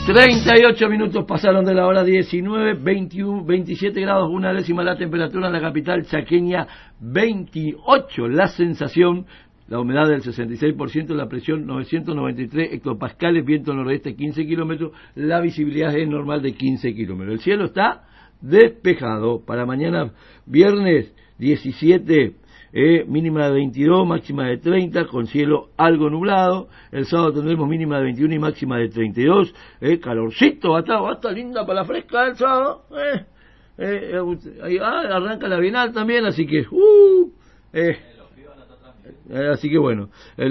38 minutos pasaron de la hora 19, 21, 27 grados, una décima la temperatura en la capital chaqueña, 28 la sensación, la humedad del 66%, la presión 993 hectopascales, viento noroeste 15 kilómetros, la visibilidad es normal de 15 kilómetros. El cielo está despejado. Para mañana viernes 17, mínima de 22, máxima de 30, con cielo algo nublado. El sábado tendremos mínima de 21 y máxima de 32, calorcito, va a estar linda para la fresca el sábado. Arranca la Bienal también, así que así que bueno,